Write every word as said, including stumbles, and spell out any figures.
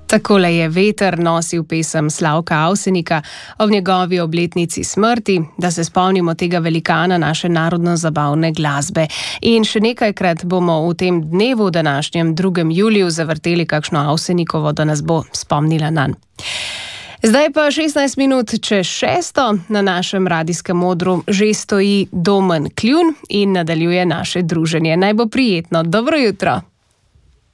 Takole je Veter nosil pesem Slavka Avsenika ob njegovi obletnici smrti, da se spomnimo tega velikana naše narodno-zabavne glasbe. In še nekajkrat bomo v tem dnevu, današnjem drugem juliju, zavrteli kakšno Avsenikovo, da nas bo spomnila nanj. Zdaj pa šestnajst minut čez šesto, na našem radijskem odru že stoji Domen Kljun in nadaljuje naše druženje. Naj bo prijetno. Dobro jutro.